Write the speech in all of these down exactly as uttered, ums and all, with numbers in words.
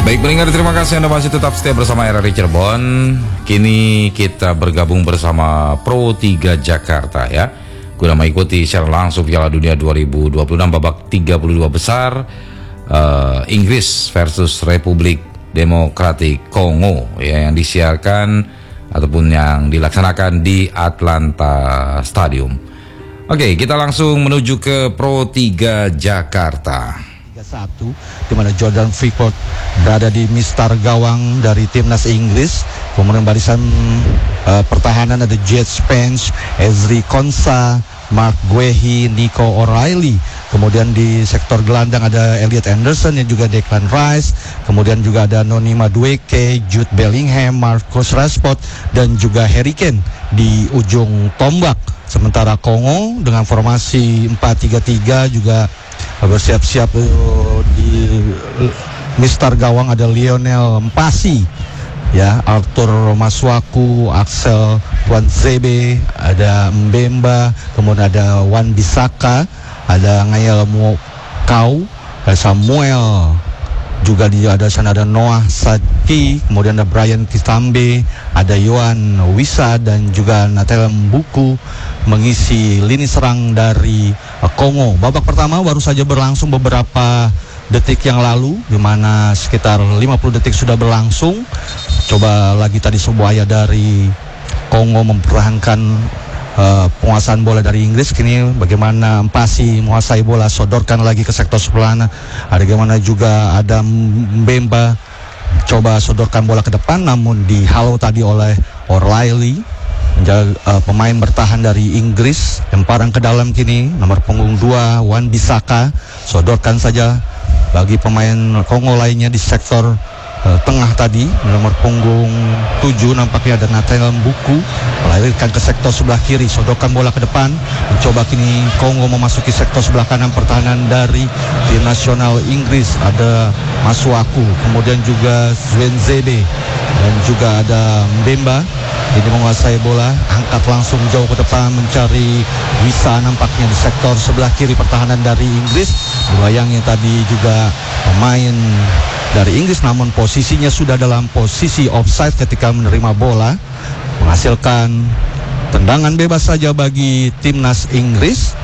Baik pendengar, terima kasih Anda masih tetap setia bersama R R I Cirebon. Kini kita bergabung bersama Pro tiga Jakarta ya, guna mengikuti secara langsung Piala Dunia dua ribu dua puluh enam babak tiga puluh dua besar uh, Inggris versus Republik Demokratik Kongo ya, yang disiarkan ataupun yang dilaksanakan di Atlanta Stadium. Oke, kita langsung menuju ke Pro tiga Jakarta. Satu, di mana Jordan Pickford berada di mistar gawang dari timnas Inggris. Kemudian barisan uh, pertahanan ada Jet Spence, Ezri Konsa, Mark Guehi, Nico O'Reilly. Kemudian di sektor gelandang ada Elliot Anderson dan juga Declan Rice. Kemudian juga ada Noni Madueke, Jude Bellingham, Marcus Rashford dan juga Harry Kane di ujung tombak. Sementara Kongo dengan formasi empat tiga tiga juga bersiap-siap uh, di mistar gawang ada Lionel Mpasi ya, Arthur Masuaku, Axel Tuanzebe, ada Mbemba, kemudian ada Wan Bissaka, ada Ngayel Mokau, ada Samuel, juga di ada sana ada Noah Sadki, kemudian ada Brian Kitambe, ada Yohan Wissa dan juga Nathaniel Mbuku mengisi lini serang dari uh, Kongo. Babak pertama baru saja berlangsung beberapa detik yang lalu, di mana sekitar lima puluh detik sudah berlangsung. Coba lagi tadi sebuah dari Kongo mempertahankan uh, penguasaan bola dari Inggris. Kini bagaimana Mpasi menguasai bola, sodorkan lagi ke sektor sebelah. Ada bagaimana juga ada Mbemba coba sodorkan bola ke depan, namun dihalau tadi oleh O'Reilly. Menjaga, uh, pemain bertahan dari Inggris lemparan ke dalam kini nomor punggung dua Wan Bissaka, sodorkan saja bagi pemain Kongo lainnya di sektor uh, tengah tadi nomor punggung tujuh nampaknya ada Nathaniel Mbuku, melahirkan ke sektor sebelah kiri, sodorkan bola ke depan, mencoba kini Kongo memasuki sektor sebelah kanan pertahanan dari tim nasional Inggris. Ada Masuaku, kemudian juga Zwenzebe dan juga ada Mbemba. Ini menguasai bola, angkat langsung jauh ke depan mencari Wissa nampaknya di sektor sebelah kiri pertahanan dari Inggris. Dibayangin tadi juga pemain dari Inggris, namun posisinya sudah dalam posisi offside ketika menerima bola, menghasilkan tendangan bebas saja bagi timnas Inggris.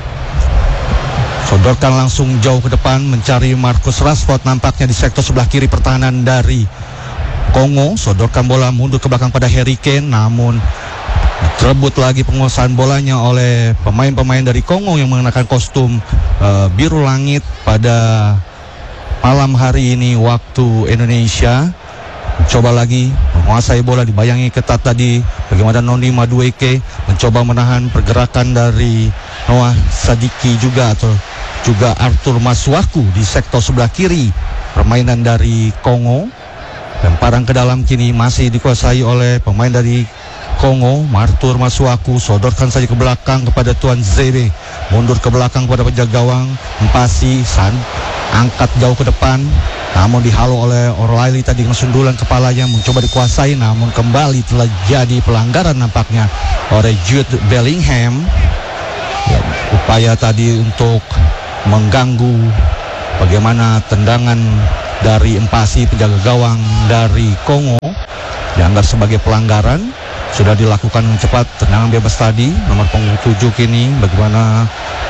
Sodorkan langsung jauh ke depan mencari Marcus Rashford nampaknya di sektor sebelah kiri pertahanan dari Kongo, sodorkan bola mundur ke belakang pada Harry Kane, namun terebut lagi penguasaan bolanya oleh pemain-pemain dari Kongo yang mengenakan kostum uh, biru langit pada malam hari ini waktu Indonesia. Coba lagi menguasai bola, dibayangi ketat tadi bagaimana Noni Madueke mencoba menahan pergerakan dari Noah Sadiki juga atau juga Arthur Masuaku di sektor sebelah kiri permainan dari Kongo. Lemparan ke dalam kini masih dikuasai oleh pemain dari Kongo, Arthur Masuaku, sodorkan saja ke belakang kepada Tuanzebe, mundur ke belakang kepada penjaga gawang Mpasi, San angkat jauh ke depan, namun dihalau oleh O'Reilly tadi dengan sundulan kepalanya, mencoba dikuasai, namun kembali telah jadi pelanggaran nampaknya oleh Jude Bellingham. Ya, upaya tadi untuk mengganggu bagaimana tendangan dari Mpasi penjaga gawang dari Kongo dianggap sebagai pelanggaran, sudah dilakukan dengan cepat. Tendangan bebas tadi nomor punggung tujuh kini bagaimana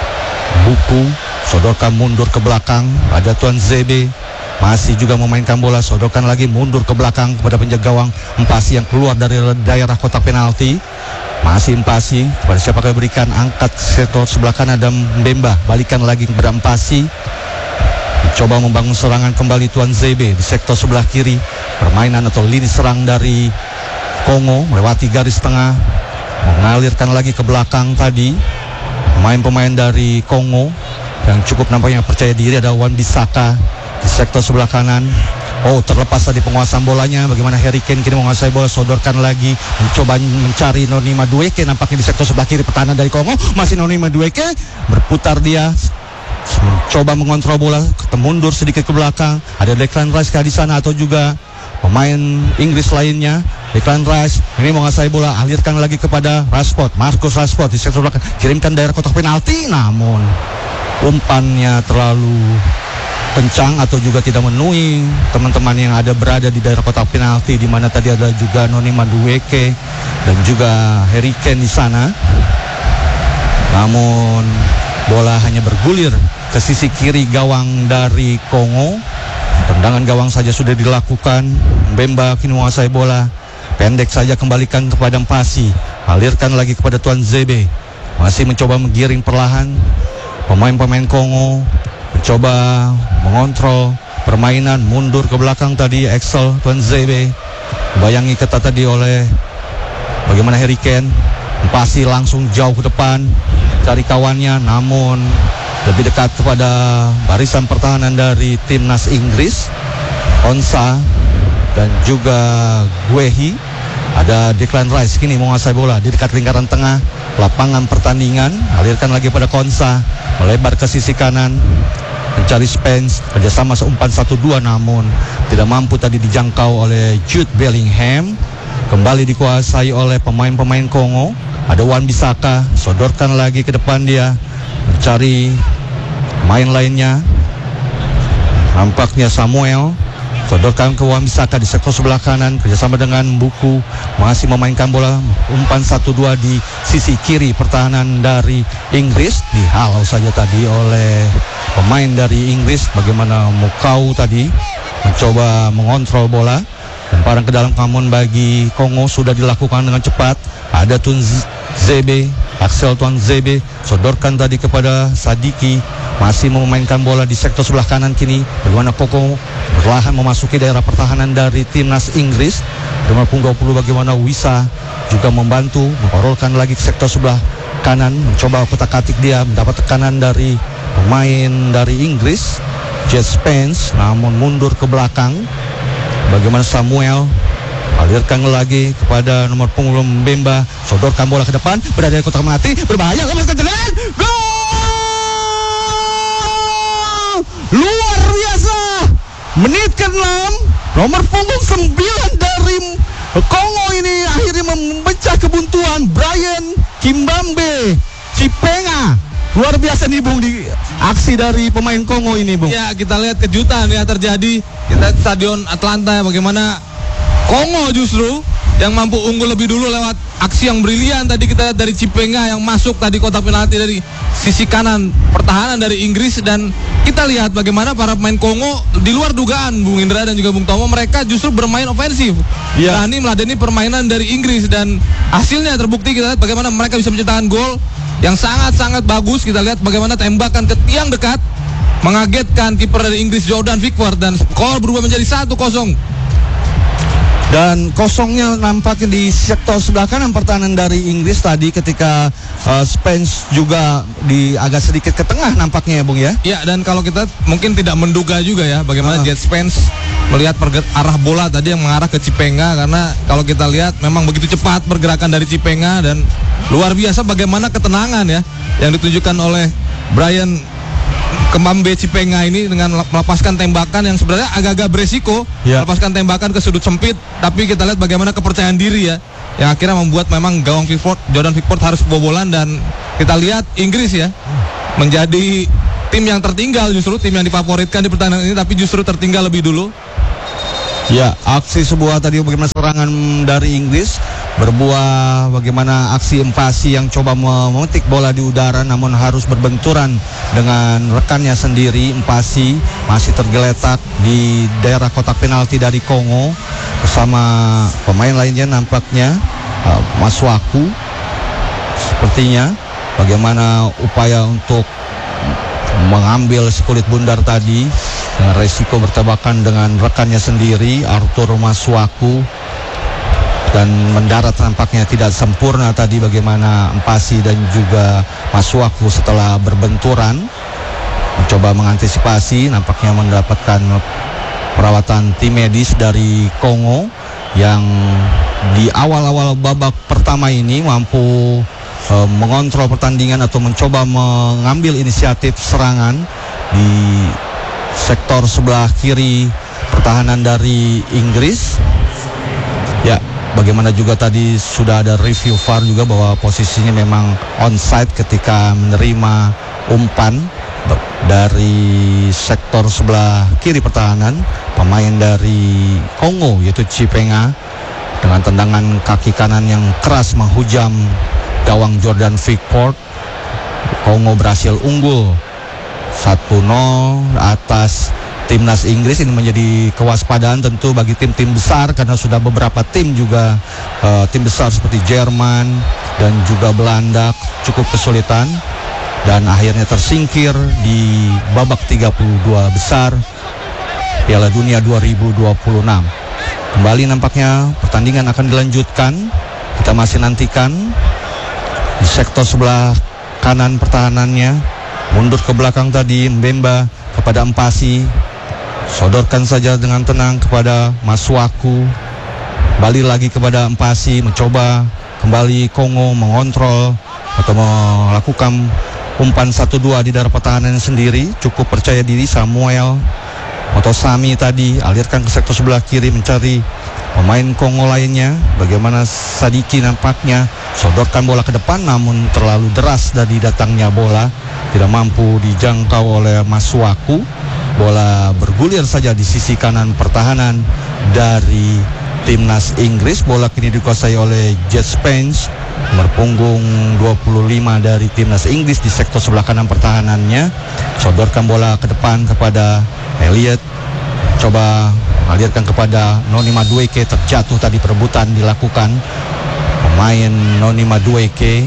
Buku sodorkan mundur ke belakang, ada Tuanzebe masih juga memainkan bola, sodorkan lagi mundur ke belakang kepada penjaga gawang Mpasi yang keluar dari daerah kotak penalti. Masih Mpasi, kepada siapa yang berikan, angkat sektor sebelah kanan ada Mbemba, balikan lagi kepada Mpasi, coba membangun serangan kembali Tuanzebe di sektor sebelah kiri permainan atau lini serang dari Kongo, melewati garis tengah, mengalirkan lagi ke belakang tadi pemain-pemain dari Kongo yang cukup nampaknya percaya diri. Ada Wan Bissaka di sektor sebelah kanan. Oh, terlepas tadi penguasaan bolanya, bagaimana Harry Kane kini menguasai bola, sodorkan lagi, mencoba mencari Noni Madueke nampaknya di sektor sebelah kiri pertahanan dari Kongo. Masih Noni Madueke berputar dia, mencoba mengontrol bola, mundur sedikit ke belakang. Ada Declan Rice di sana atau juga pemain Inggris lainnya. Declan Rice ini menguasai bola, alirkan lagi kepada Rashford, Marcus Rashford di sektor belakang, kirimkan daerah kotak penalti, namun umpannya terlalu kencang atau juga tidak memenuhi teman-teman yang ada berada di daerah kotak penalti, di mana tadi ada juga Noni Madueke dan juga Harry Kane di sana. Namun bola hanya bergulir ke sisi kiri gawang dari Kongo. Tendangan gawang saja sudah dilakukan. Mbemba kini menguasai bola. Pendek saja kembalikan kepada Mpasi. Alirkan lagi kepada Tuan Zebe. Masih mencoba menggiring perlahan. Pemain-pemain Kongo mencoba mengontrol permainan, mundur ke belakang tadi Axel Tuan Zebe. Bayangi ketat tadi oleh bagaimana Harry Kane. Mpasi langsung jauh ke depan cari kawannya, namun lebih dekat kepada barisan pertahanan dari timnas Inggris. Onsa dan juga Guehi. Ada Declan Rice kini menguasai bola di dekat lingkaran tengah lapangan pertandingan. Alirkan lagi pada Konsa, melebar ke sisi kanan mencari Spence, kerjasama seumpan satu dua, namun tidak mampu tadi dijangkau oleh Jude Bellingham. Kembali dikuasai oleh pemain-pemain Kongo. Ada Wan Bissaka, sodorkan lagi ke depan dia mencari main lainnya. Nampaknya Samuel sodorkan ke Wan Bissaka di sektor sebelah kanan, kerjasama dengan Buku, masih memainkan bola umpan satu dua di sisi kiri pertahanan dari Inggris. Dihalau saja tadi oleh pemain dari Inggris. Bagaimana Mukau tadi mencoba mengontrol bola. Lemparan ke dalam kamun bagi Kongo sudah dilakukan dengan cepat. Ada Tun Zebe, Axel Tuan Zebe, sodorkan tadi kepada Sadiki, masih memainkan bola di sektor sebelah kanan kini. Bagaimana Kongo perlahan memasuki daerah pertahanan dari timnas Inggris. Nomor punggung dua puluh bagaimana Wisa juga membantu memparolkan lagi ke sektor sebelah kanan, mencoba kotak-atik dia, mendapat tekanan dari pemain dari Inggris Jet Spence, namun mundur ke belakang. Bagaimana Samuel alirkan lagi kepada nomor punggung Mbemba, sodorkan bola ke depan, berada di kotak mati, berbahaya, lepaskan jalan, gol! Luar biasa! Menit ke enam, nomor punggung sembilan dari Kongo ini akhirnya memecah kebuntuan. Brian Kimbambe Chipenga. Luar biasa nih Bung, di aksi dari pemain Kongo ini Bung. Ya, kita lihat kejutan ya terjadi. Kita Stadion Atlanta, bagaimana Kongo justru yang mampu unggul lebih dulu lewat aksi yang brilian tadi kita lihat dari Chipenga yang masuk tadi kotak penalti dari sisi kanan pertahanan dari Inggris. Dan kita lihat bagaimana para pemain Kongo di luar dugaan Bung Indra dan juga Bung Tomo, mereka justru bermain ofensif, ya. berani meladeni permainan dari Inggris, dan hasilnya terbukti. Kita lihat bagaimana mereka bisa menciptakan gol yang sangat-sangat bagus. Kita lihat bagaimana tembakan ke tiang dekat mengagetkan kiper dari Inggris Jordan Pickford, dan skor berubah menjadi satu kosong. Dan kosongnya nampaknya di sektor sebelah kanan pertahanan dari Inggris tadi ketika uh, Spence juga di agak sedikit ke tengah nampaknya ya Bung ya. Ya, dan kalau kita mungkin tidak menduga juga ya bagaimana uh. Jet Spence melihat arah bola tadi yang mengarah ke Chipenga, karena kalau kita lihat memang begitu cepat pergerakan dari Chipenga, dan luar biasa bagaimana ketenangan ya yang ditunjukkan oleh Brian Kimbambe Chipenga ini dengan melepaskan tembakan yang sebenarnya agak-agak beresiko, ya. Melepaskan tembakan ke sudut sempit, tapi kita lihat bagaimana kepercayaan diri ya yang akhirnya membuat memang gawang Pickford, Jordan Pickford harus kebobolan. Dan kita lihat Inggris ya menjadi tim yang tertinggal, justru tim yang difavoritkan di pertandingan ini, tapi justru tertinggal lebih dulu. Ya, aksi sebuah tadi bagaimana serangan dari Inggris berbuah bagaimana aksi Mpasi yang coba memetik bola di udara namun harus berbenturan dengan rekannya sendiri. Mpasi masih tergeletak di daerah kotak penalti dari Kongo bersama pemain lainnya nampaknya uh, Masuaku sepertinya. Bagaimana upaya untuk mengambil sekulit bundar tadi dengan resiko bertabrakan dengan rekannya sendiri Arthur Masuaku, dan mendarat nampaknya tidak sempurna tadi bagaimana Mpasi dan juga Masuaku setelah berbenturan mencoba mengantisipasi, nampaknya mendapatkan perawatan tim medis dari Kongo yang di awal-awal babak pertama ini mampu Uh, mengontrol pertandingan atau mencoba mengambil inisiatif serangan di sektor sebelah kiri pertahanan dari Inggris. Ya, bagaimana juga tadi sudah ada review V A R juga bahwa posisinya memang onside ketika menerima umpan dari sektor sebelah kiri pertahanan, pemain dari Kongo yaitu Chipenga dengan tendangan kaki kanan yang keras menghujam gawang Jordan Pickford. Kongo berhasil unggul satu nol atas timnas Inggris. Ini menjadi kewaspadaan tentu bagi tim-tim besar, karena sudah beberapa tim juga uh, tim besar seperti Jerman dan juga Belanda cukup kesulitan dan akhirnya tersingkir di babak tiga puluh dua besar Piala Dunia dua ribu dua puluh enam. Kembali nampaknya pertandingan akan dilanjutkan. Kita masih nantikan di sektor sebelah kanan pertahanannya, mundur ke belakang tadi Mbemba kepada Mpasi, sodorkan saja dengan tenang kepada Masuaku, balik lagi kepada Mpasi, mencoba kembali Kongo mengontrol atau melakukan umpan satu dua di daerah pertahanan sendiri. Cukup percaya diri Samuel Motosami tadi, alirkan ke sektor sebelah kiri mencari pemain Kongo lainnya. Bagaimana Sadiki nampaknya sodorkan bola ke depan, namun terlalu deras dari datangnya bola, tidak mampu dijangkau oleh Masuaku. Bola bergulir saja di sisi kanan pertahanan dari timnas Inggris. Bola kini dikuasai oleh Jet Spence, nomor punggung dua puluh lima dari timnas Inggris di sektor sebelah kanan pertahanannya. Sodorkan bola ke depan kepada Elliot, coba alirkan kepada Noni Madueke, terjatuh tadi, perebutan dilakukan pemain Noni Madueke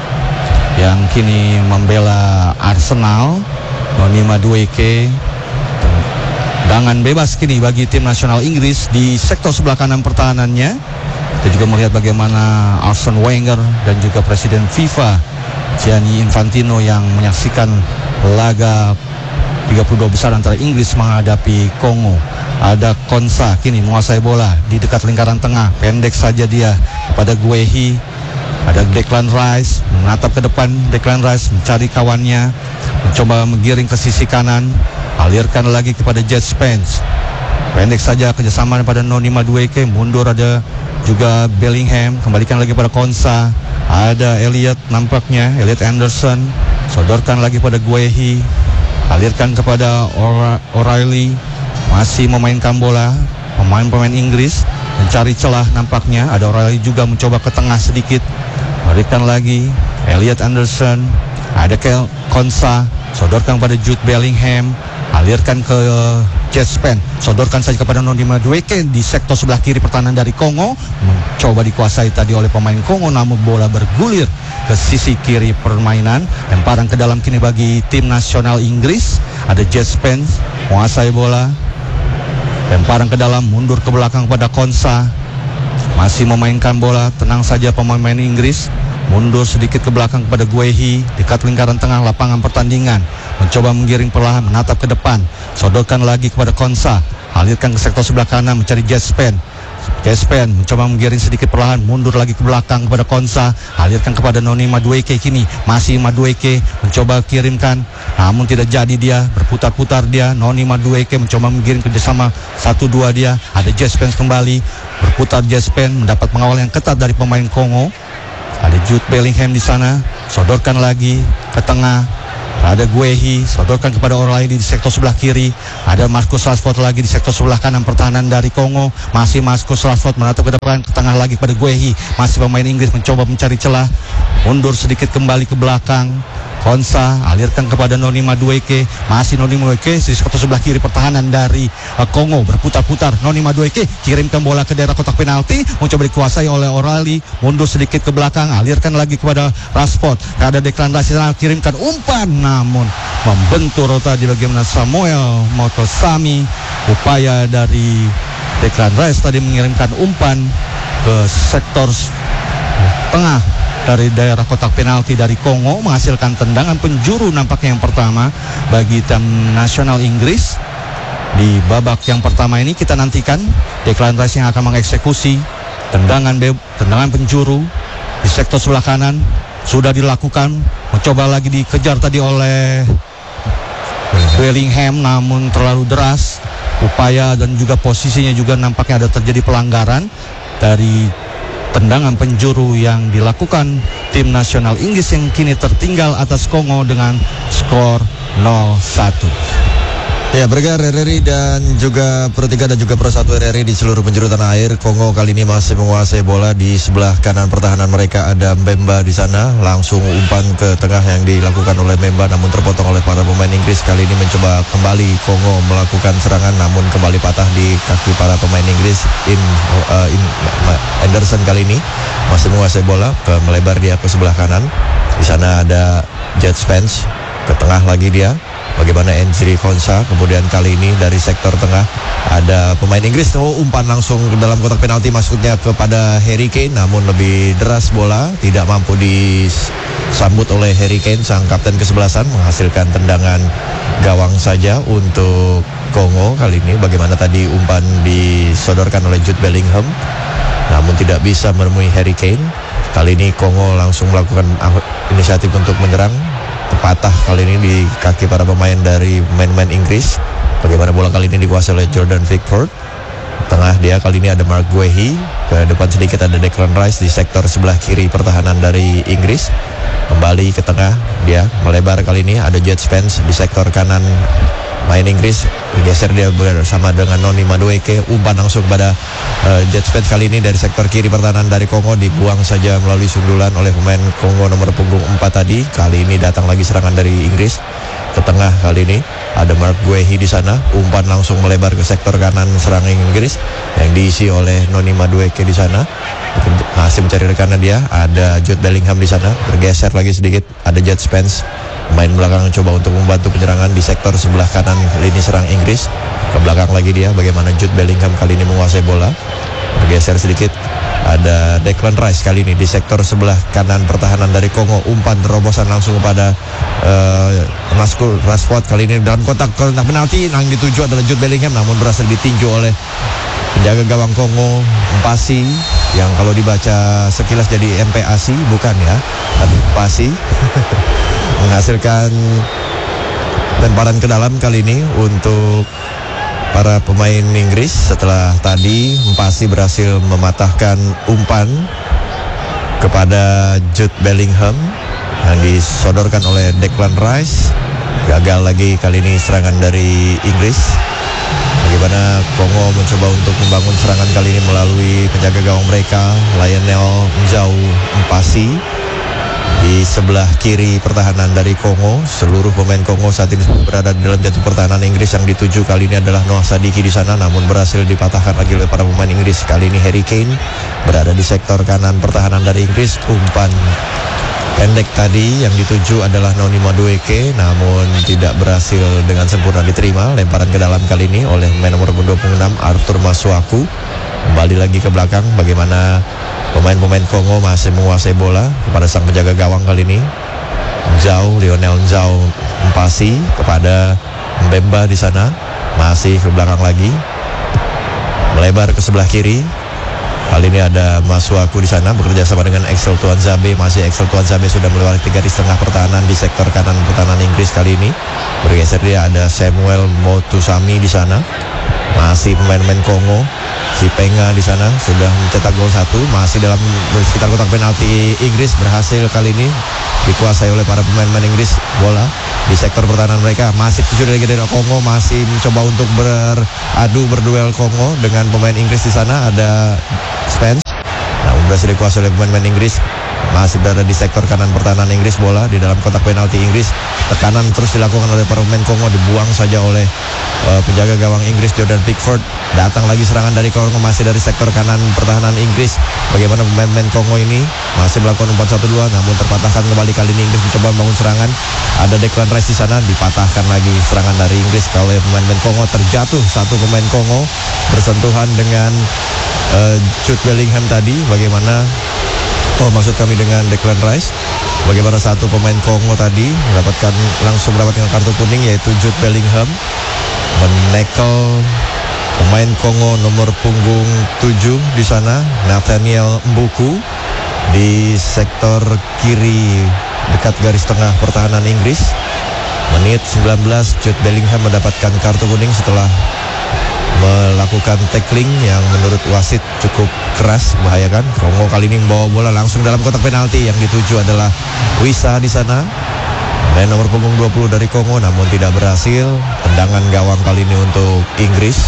yang kini membela Arsenal. Noni Madueke, tendangan bebas kini bagi tim nasional Inggris di sektor sebelah kanan pertahanannya. Kita juga melihat bagaimana Arsene Wenger dan juga Presiden FIFA Gianni Infantino yang menyaksikan laga tiga puluh dua besar antara Inggris menghadapi Kongo. Ada Konsa kini menguasai bola di dekat lingkaran tengah, pendek saja dia kepada Guehi. Ada Declan Rice menatap ke depan, Declan Rice mencari kawannya, mencoba menggiring ke sisi kanan, alirkan lagi kepada Jet Spence, pendek saja kerjasama pada Noni Madueke. Mundur ada juga Bellingham, kembalikan lagi pada Konsa. Ada Elliot nampaknya, Elliot Anderson, sodorkan lagi pada Guehi, alirkan kepada O'Reilly, masih memainkan bola pemain-pemain Inggris mencari celah nampaknya. Ada O'Reilly juga mencoba ke tengah sedikit, berikan lagi Elliot Anderson, ada Kel Konsa, sodorkan pada Jude Bellingham, alirkan ke Jet Spence, sodorkan saja kepada Noni Madueke di sektor sebelah kiri pertahanan dari Kongo. Mencoba dikuasai tadi oleh pemain Kongo, namun bola bergulir ke sisi kiri permainan. Lemparan ke dalam kini bagi tim nasional Inggris. Ada Jet Spence menguasai bola, lemparan ke dalam, mundur ke belakang pada Konsa, masih memainkan bola, tenang saja pemain Inggris. Mundur sedikit ke belakang kepada Guehi, dekat lingkaran tengah lapangan pertandingan, mencoba menggiring perlahan, menatap ke depan, sodorkan lagi kepada Konsa, alirkan ke sektor sebelah kanan mencari Jet Spence. Jet Spence mencoba menggiring sedikit perlahan, mundur lagi ke belakang kepada Konsa, alirkan kepada Noni Madueke. Kini masih Madueke mencoba kirimkan, namun tidak jadi dia, berputar-putar dia. Noni Madueke mencoba menggiring kerjasama satu dua dia. Ada Jet Spence kembali, berputar Jet Spence, mendapat pengawal yang ketat dari pemain Kongo. Ada Jude Bellingham di sana, sodorkan lagi ke tengah. Ada Guehi, sodorkan kepada O'Reilly di sektor sebelah kiri. Ada Marcus Rashford lagi di sektor sebelah kanan pertahanan dari Kongo. Masih Marcus Rashford menatap ke depan, ke tengah lagi pada Guehi. Masih pemain Inggris mencoba mencari celah, mundur sedikit kembali ke belakang. Konsa alirkan kepada Noni Madueke, masih Noni Madueke di sektor sebelah kiri pertahanan dari uh, Kongo, berputar-putar. Noni Madueke kirimkan bola ke daerah kotak penalti, mencoba dikuasai oleh O'Reilly, mundur sedikit ke belakang, alirkan lagi kepada Rashford. Ada Declan Rice, kirimkan umpan, namun membentur tadi bagaimana Samuel Motosami. Upaya dari Declan Rice tadi mengirimkan umpan ke sektor tengah dari daerah kotak penalti dari Kongo, menghasilkan tendangan penjuru nampaknya yang pertama bagi tim nasional Inggris. Di babak yang pertama ini kita nantikan Declan Rice yang akan mengeksekusi tendangan be- tendangan penjuru di sektor sebelah kanan. Sudah dilakukan, mencoba lagi dikejar tadi oleh Bellingham, namun terlalu deras. Upaya dan juga posisinya juga nampaknya ada terjadi pelanggaran dari tendangan penjuru yang dilakukan tim nasional Inggris yang kini tertinggal atas Kongo dengan skor nol satu. Ya, Berga R R I dan juga Pro tiga dan juga Pro satu R R I di seluruh penjuru tanah air. Kongo kali ini masih menguasai bola. Di sebelah kanan pertahanan mereka ada Mbemba di sana. Langsung umpan ke tengah yang dilakukan oleh Mbemba, namun terpotong oleh para pemain Inggris. Kali ini mencoba kembali Kongo melakukan serangan, namun kembali patah di kaki para pemain Inggris. In, uh, in Anderson kali ini masih menguasai bola, ke melebar dia ke sebelah kanan. Di sana ada Jet Spence, ke tengah lagi dia. Bagaimana Ezri Konsa, kemudian kali ini dari sektor tengah ada pemain Inggris. Oh, umpan langsung ke dalam kotak penalti, masuknya kepada Harry Kane, namun lebih deras bola, tidak mampu disambut oleh Harry Kane, sang kapten kesebelasan, menghasilkan tendangan gawang saja untuk Kongo kali ini. Bagaimana tadi umpan disodorkan oleh Jude Bellingham, namun tidak bisa menemui Harry Kane. Kali ini Kongo langsung melakukan inisiatif untuk menyerang. Patah kali ini di kaki para pemain dari pemain-pemain Inggris. Bagaimana bola kali ini dikuasai oleh Jordan Pickford. Tengah dia kali ini ada Mark Guehi. Ke depan sedikit ada Declan Rice di sektor sebelah kiri pertahanan dari Inggris. Kembali ke tengah dia melebar kali ini ada Jet Spence di sektor kanan main Inggris. Geser dia bersama dengan Noni Madueke. Umpan langsung pada uh, Jet Spence kali ini dari sektor kiri pertahanan dari Kongo, dibuang saja melalui sundulan oleh pemain Kongo nomor punggung empat tadi. Kali ini datang lagi serangan dari Inggris ke tengah. Kali ini ada Mark Guehi di sana. Umpan langsung melebar ke sektor kanan serangan Inggris yang diisi oleh Noni Madueke di sana. Masih mencari rekannya dia. Ada Jude Bellingham di sana. Bergeser lagi sedikit. Ada Jet Spence. Main belakang coba untuk membantu penyerangan di sektor sebelah kanan lini serang Inggris. Ke belakang lagi dia. Bagaimana Jude Bellingham kali ini menguasai bola. Bergeser sedikit. Ada Declan Rice kali ini di sektor sebelah kanan pertahanan dari Kongo. Umpan terobosan langsung kepada uh, Naskul Rashford kali ini dalam kotak kotak penalti. Yang dituju adalah Jude Bellingham, namun berhasil ditinju oleh penjaga gawang Kongo, Mpasi, yang kalau dibaca sekilas jadi M P A S I, bukan ya, tapi Mpasi. Menghasilkan lemparan ke dalam kali ini untuk para pemain Inggris. Setelah tadi Mpasi berhasil mematahkan umpan kepada Jude Bellingham yang disodorkan oleh Declan Rice. Gagal lagi kali ini serangan dari Inggris. Bagaimana Kongo mencoba untuk membangun serangan kali ini melalui penjaga gawang mereka, Lionel Njau Mpasi. Di sebelah kiri pertahanan dari Kongo, seluruh pemain Kongo saat ini berada di dalam jatuh pertahanan Inggris. Yang dituju kali ini adalah Noah Sadiki di sana, namun berhasil dipatahkan lagi oleh para pemain Inggris. Kali ini Harry Kane berada di sektor kanan pertahanan dari Inggris. Umpan pendek tadi yang dituju adalah Noni Madueke, namun tidak berhasil dengan sempurna diterima. Lemparan ke dalam kali ini oleh pemain nomor dua puluh enam Arthur Masuaku. Kembali lagi ke belakang, bagaimana pemain-pemain Kongo masih menguasai bola kepada sang penjaga gawang kali ini, Njau, Lionel Njau Mpasi, kepada Mbemba di sana, masih ke belakang lagi, melebar ke sebelah kiri. Kali ini ada Masuaku di sana bekerja sama dengan Axel Tuanzebe. Masih Axel Tuanzebe sudah melewati garis tengah pertahanan di sektor kanan pertahanan Inggris. Kali ini bergeser dia ada Samuel Motusami di sana. Masih pemain-pemain Kongo, Cipenga di sana sudah mencetak gol satu. Masih dalam sekitar kotak penalti Inggris, berhasil kali ini dikuasai oleh para pemain-pemain Inggris bola di sektor pertahanan mereka. Masih tujuh dari dari Kongo, masih mencoba untuk beradu berduel Kongo dengan pemain Inggris di sana. Ada Spence, namun berhasil dikuasai oleh pemain-pemain Inggris. Masih berada di sektor kanan pertahanan Inggris, bola di dalam kotak penalti Inggris. Tekanan terus dilakukan oleh para pemain Kongo, dibuang saja oleh uh, penjaga gawang Inggris Jordan Pickford. Datang lagi serangan dari Kongo, masih dari sektor kanan pertahanan Inggris. Bagaimana pemain-pemain Kongo ini masih melakukan umpan satu dua, namun terpatahkan kembali. Kali ini Inggris mencoba membangun serangan. Ada Declan Rice di sana, dipatahkan lagi serangan dari Inggris oleh pemain-pemain Kongo. Terjatuh satu pemain Kongo bersentuhan dengan uh, Jude Bellingham tadi. Bagaimana Oh maksud kami dengan Declan Rice. Bagaimana satu pemain Kongo tadi mendapatkan langsung mendapatkan kartu kuning, yaitu Jude Bellingham menekel pemain Kongo nomor punggung tujuh di sana, Nathaniel Mbuku, di sektor kiri dekat garis tengah pertahanan Inggris. Menit sembilan belas, Jude Bellingham mendapatkan kartu kuning setelah melakukan tackling yang menurut wasit cukup keras, membahayakan. Kongo kali ini membawa bola langsung dalam kotak penalti. Yang dituju adalah Wisa di sana. Pemain nomor punggung dua puluh dari Kongo namun tidak berhasil. Tendangan gawang kali ini untuk Inggris.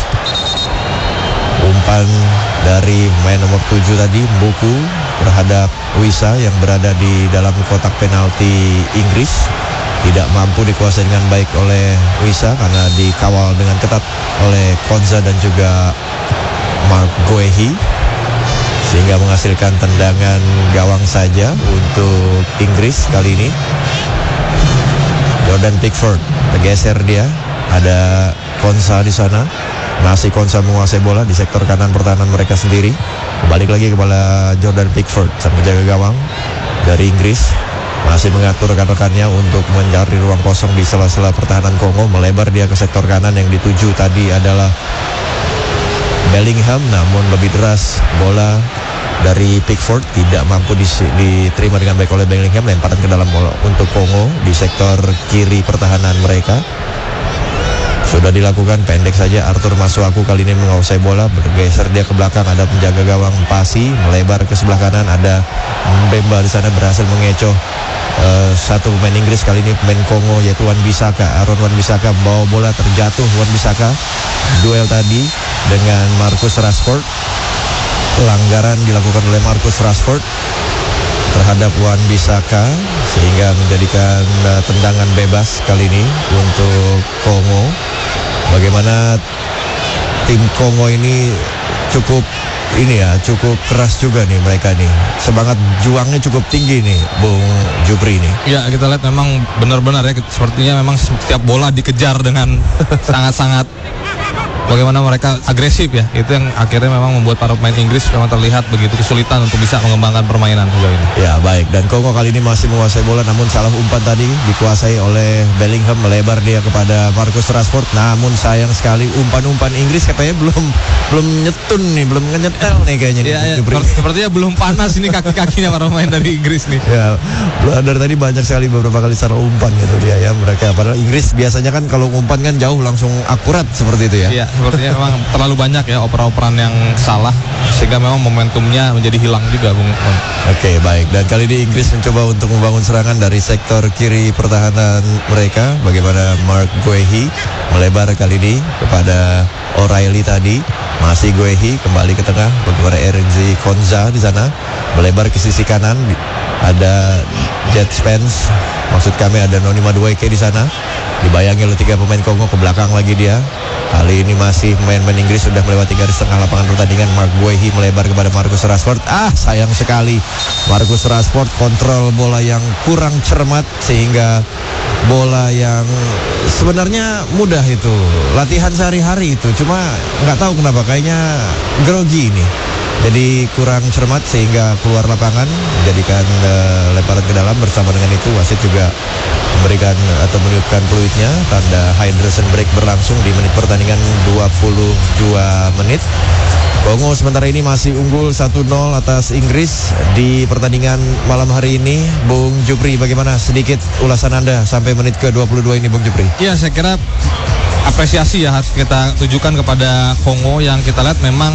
Umpan dari pemain nomor tujuh tadi, Mbuku, terhadap Wissa yang berada di dalam kotak penalti Inggris. Tidak mampu dikuasai dengan baik oleh Wissa karena dikawal dengan ketat oleh Konza dan juga Mark Guehi, sehingga menghasilkan tendangan gawang saja untuk Inggris kali ini. Jordan Pickford bergeser dia, ada Konza di sana. Masih Konza menguasai bola di sektor kanan pertahanan mereka sendiri. Balik lagi kepada Jordan Pickford, sang penjaga gawang dari Inggris. Masih mengatur rekan-rekannya untuk mencari ruang kosong di sela-sela pertahanan Kongo. Melebar dia ke sektor kanan, yang dituju tadi adalah Bellingham, namun lebih deras bola dari Pickford tidak mampu diterima dengan baik oleh Bellingham. Lemparan ke dalam bola untuk Kongo di sektor kiri pertahanan mereka. Sudah dilakukan, pendek saja Arthur Masuaku kali ini menguasai bola, bergeser dia ke belakang, ada penjaga gawang Pasi, melebar ke sebelah kanan, ada Mbemba di sana berhasil mengecoh uh, satu pemain Inggris, kali ini pemain Kongo yaitu Wan-Bissaka. Aaron Wan-Bissaka membawa bola, terjatuh Wan-Bissaka. Duel tadi dengan Marcus Rashford, pelanggaran dilakukan oleh Marcus Rashford terhadap Wan-Bissaka sehingga menjadikan uh, tendangan bebas kali ini untuk Kongo. Bagaimana tim Kongo ini cukup ini ya, cukup keras juga nih mereka nih. Semangat juangnya cukup tinggi nih, Bung Jupri nih. Ya, kita lihat memang benar-benar ya, sepertinya memang setiap bola dikejar dengan sangat-sangat bagaimana mereka agresif ya. Itu yang akhirnya memang membuat para pemain Inggris memang terlihat begitu kesulitan untuk bisa mengembangkan permainan juga ini. Ya, baik. Dan Kongo kali ini masih menguasai bola, namun salah umpan tadi dikuasai oleh Bellingham, melebar dia kepada Marcus Rashford. Namun sayang sekali umpan-umpan Inggris katanya belum belum nyetun nih, belum nyetel nih kayaknya. Ya, ya, sepertinya belum panas ini kaki-kakinya para pemain dari Inggris nih. Ya, dari tadi banyak sekali beberapa kali salah umpan gitu dia ya mereka. Padahal Inggris biasanya kan kalau umpan kan jauh langsung akurat seperti itu ya. Iya, sepertinya memang terlalu banyak ya operan-operan yang salah sehingga memang momentumnya menjadi hilang juga, Bung. Oke, baik. Dan kali ini Inggris mencoba untuk membangun serangan dari sektor kiri pertahanan mereka. Bagaimana Mark Guehi melebar kali ini kepada O'Reilly tadi. Masih Guehi kembali ke tengah. Bagaimana Erenzi Konza di sana melebar ke sisi kanan. Ada Jet Spence. Maksud kami ada Noni Madueke di sana. Dibayangi oleh tiga pemain Kongo, ke belakang lagi dia. Kali ini masih pemain-pemain Inggris sudah melewati garis tengah lapangan pertandingan. Mark Guehi melebar kepada Marcus Rashford. Ah, sayang sekali Marcus Rashford kontrol bola yang kurang cermat sehingga bola yang sebenarnya mudah itu, latihan sehari-hari itu, cuma nggak tahu kenapa kayaknya grogi ini. Jadi kurang cermat sehingga keluar lapangan, menjadikan uh, lemparan ke dalam. Bersama dengan itu wasit juga memberikan atau meniupkan peluitnya, tanda hydration break berlangsung di menit pertandingan dua puluh dua menit. Kongo sementara ini masih unggul satu nol atas Inggris di pertandingan malam hari ini. Bung Jupri, bagaimana sedikit ulasan Anda sampai menit ke dua puluh dua ini, Bung Jupri? Ya, saya kira apresiasi ya harus kita tujukan kepada Kongo yang kita lihat memang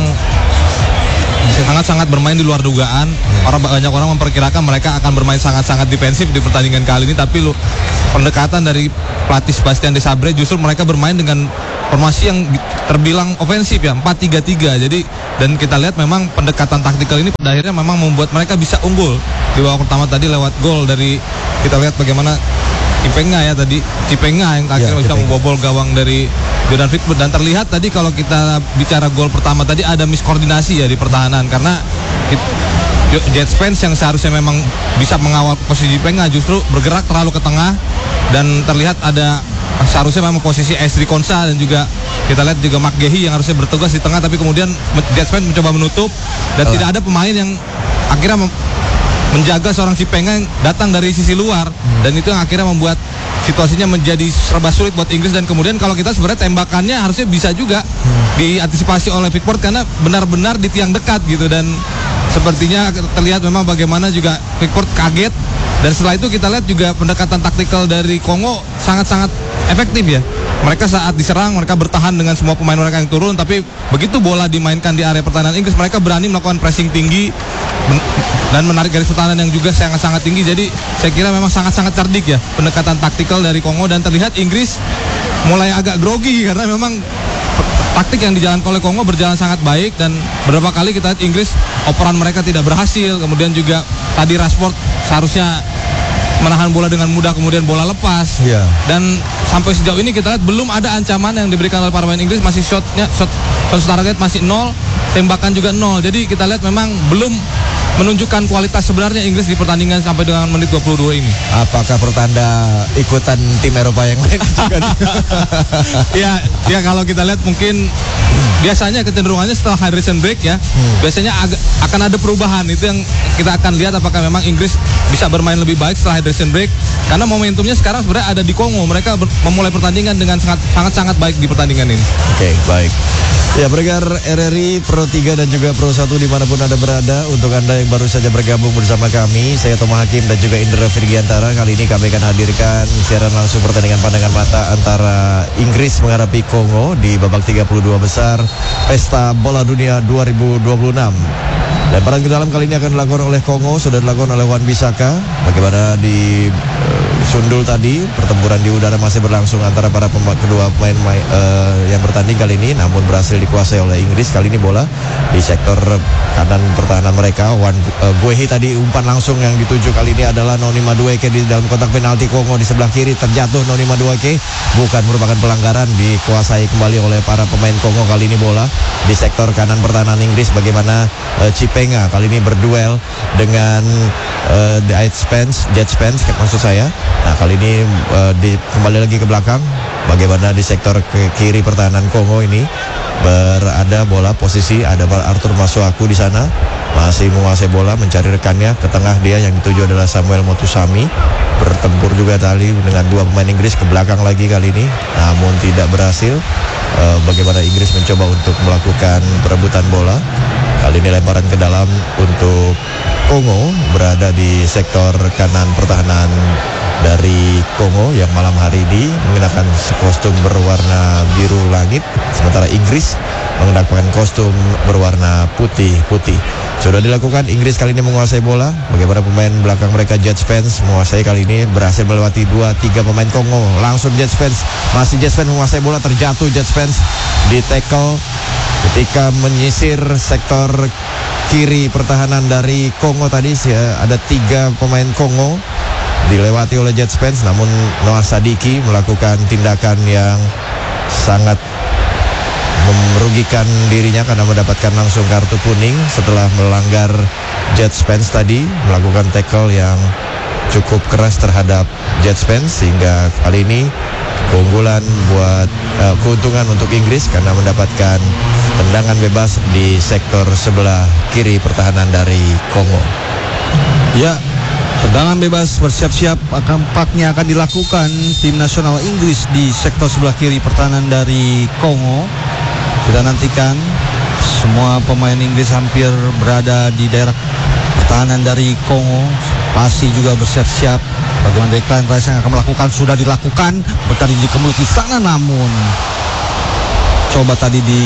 sangat-sangat bermain di luar dugaan. Orang banyak orang memperkirakan mereka akan bermain sangat-sangat defensif di pertandingan kali ini, tapi lu pendekatan dari pelatih Sebastian Desabre justru mereka bermain dengan formasi yang terbilang ofensif ya, empat tiga tiga. Jadi dan kita lihat memang pendekatan taktikal ini pada akhirnya memang membuat mereka bisa unggul di babak pertama tadi lewat gol dari, kita lihat bagaimana Cipenga ya tadi, Cipenga yang akhirnya ya, bisa membobol gawang dari Jordan Pickford. Dan terlihat tadi kalau kita bicara gol pertama tadi ada miskoordinasi ya di pertahanan, karena Jet Spence yang seharusnya memang bisa mengawal posisi Cipenga justru bergerak terlalu ke tengah, dan terlihat ada seharusnya memang posisi Ezri Konsa dan juga kita lihat juga Mark Guehi yang harusnya bertugas di tengah, tapi kemudian Jet Spence mencoba menutup dan oh. tidak ada pemain yang akhirnya menjaga seorang Cipenga yang datang dari sisi luar, hmm. dan itu yang akhirnya membuat situasinya menjadi serba sulit buat Inggris. Dan kemudian kalau kita sebenarnya tembakannya harusnya bisa juga hmm. diantisipasi oleh Pickford karena benar-benar di tiang dekat gitu, dan sepertinya terlihat memang bagaimana juga Pickford kaget. Dan setelah itu kita lihat juga pendekatan taktikal dari Kongo sangat-sangat efektif ya. Mereka saat diserang, mereka bertahan dengan semua pemain mereka yang turun, tapi begitu bola dimainkan di area pertahanan Inggris, mereka berani melakukan pressing tinggi dan menarik garis pertahanan yang juga sangat-sangat tinggi. Jadi saya kira memang sangat-sangat cerdik ya pendekatan taktikal dari Kongo, dan terlihat Inggris mulai agak grogi karena memang taktik yang dijalankan oleh Kongo berjalan sangat baik, dan beberapa kali kita lihat Inggris operan mereka tidak berhasil. Kemudian juga tadi Rashford seharusnya menahan bola dengan mudah, kemudian bola lepas. Iya. Dan sampai sejauh ini kita lihat belum ada ancaman yang diberikan oleh para pemain Inggris. Masih shotnya, shot, shot target masih nol, tembakan juga nol. Jadi kita lihat memang belum menunjukkan kualitas sebenarnya Inggris di pertandingan sampai dengan menit dua puluh dua ini. Apakah pertanda ikutan tim Eropa yang lain juga? Ya, ya kalau kita lihat mungkin biasanya kecenderungannya setelah hydration break ya, hmm. biasanya agak, akan ada perubahan. Itu yang kita akan lihat apakah memang Inggris bisa bermain lebih baik setelah hydration break. Karena momentumnya sekarang sebenarnya ada di Kongo. Mereka ber, memulai pertandingan dengan sangat sangat sangat baik di pertandingan ini. Oke, okay, baik. Ya, pendengar R R I Pro tiga dan juga Pro satu dimanapun Anda berada, untuk Anda yang baru saja bergabung bersama kami, saya Toma Hakim dan juga Indra Firgiantara. Kali ini kami akan hadirkan siaran langsung pertandingan pandangan mata antara Inggris menghadapi Kongo di babak tiga puluh dua besar Pesta Bola Dunia dua ribu dua puluh enam. Lemparan ke dalam kali ini akan dilakukan oleh Kongo, sudah dilakukan oleh Wan Bissaka. Bagaimana di uh, Sundul tadi, pertempuran di udara masih berlangsung antara para pem- kedua pemain uh, yang bertanding kali ini, namun berhasil dikuasai oleh Inggris. Kali ini bola di sektor kanan pertahanan mereka. Wan uh, Guehi tadi umpan langsung yang dituju kali ini adalah Noni Madueke di dalam kotak penalti Kongo. Di sebelah kiri terjatuh Noni Madueke, bukan merupakan pelanggaran, dikuasai kembali oleh para pemain Kongo. Kali ini bola di sektor kanan pertahanan Inggris. Bagaimana uh, Chipenga kali ini berduel dengan uh, Jet Spence, Jet Spence maksud saya. Nah, kali ini uh, di, kembali lagi ke belakang. Bagaimana di sektor ke kiri pertahanan Kongo ini berada bola posisi, ada Arthur Masuaku di sana, masih menguasai bola, mencari rekannya ke tengah. Dia yang dituju adalah Samuel Motusami, bertempur juga tadi dengan dua pemain Inggris ke belakang lagi kali ini, namun tidak berhasil. Uh, bagaimana Inggris mencoba untuk melakukan perebutan bola. Kali ini lemparan ke dalam untuk Kongo, berada di sektor kanan pertahanan dari Kongo yang malam hari ini mengenakan kostum berwarna biru langit, sementara Inggris mengenakan kostum berwarna putih-putih. Sudah dilakukan, Inggris kali ini menguasai bola. Bagaimana pemain belakang mereka Jet Spence menguasai kali ini, berhasil melewati dua tiga pemain Kongo. Langsung Jet Spence, masih Jet Spence menguasai bola, terjatuh Jet Spence di tackle ketika menyisir sektor kiri pertahanan dari Kongo tadi. Ada tiga pemain Kongo dilewati oleh Jet Spence, namun Noah Sadiki melakukan tindakan yang sangat merugikan dirinya karena mendapatkan langsung kartu kuning setelah melanggar Jet Spence tadi, melakukan tackle yang cukup keras terhadap Jet Spence, sehingga kali ini keunggulan buat uh, keuntungan untuk Inggris karena mendapatkan tendangan bebas di sektor sebelah kiri pertahanan dari Kongo. Ya, tendangan bebas bersiap-siap akan tampaknya akan dilakukan tim nasional Inggris di sektor sebelah kiri pertahanan dari Kongo. Kita nantikan, semua pemain Inggris hampir berada di daerah pertahanan dari Kongo. Pasti juga bersiap-siap. Bagaimana Declan Rice yang akan melakukan, sudah dilakukan, bertadi di kemulut di sana, namun coba tadi di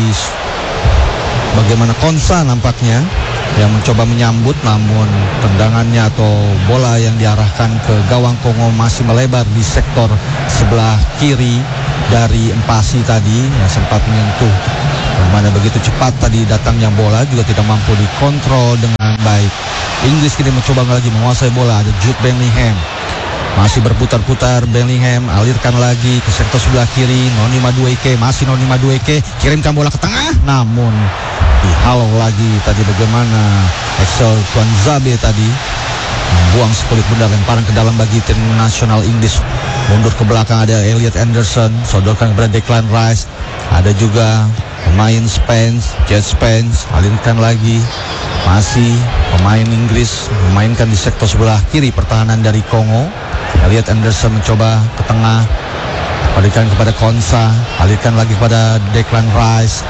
bagaimana Konsa nampaknya yang mencoba menyambut, namun tendangannya atau bola yang diarahkan ke gawang Kongo masih melebar di sektor sebelah kiri dari Empasi tadi yang sempat menyentuh. Bagaimana begitu cepat tadi datangnya bola juga tidak mampu dikontrol dengan baik. Inggris kini mencoba lagi menguasai bola. Ada Jude Bellingham, masih berputar-putar. Bellingham alirkan lagi ke sektor sebelah kiri. Noni Madueke, masih Noni Madueke, kirimkan bola ke tengah, namun dihalau lagi tadi. Bagaimana Axel Tuanzebe tadi buang sekulit benda, lemparan ke dalam bagi tim nasional Inggris. Mundur ke belakang ada Elliot Anderson, sodorkan kepada Declan Rice. Ada juga pemain Spence, Jet Spence, alirkan lagi. Masih pemain Inggris memainkan di sektor sebelah kiri pertahanan dari Kongo. Elliot Anderson mencoba ke tengah, alirkan kepada Konsa, alirkan lagi kepada Declan Rice.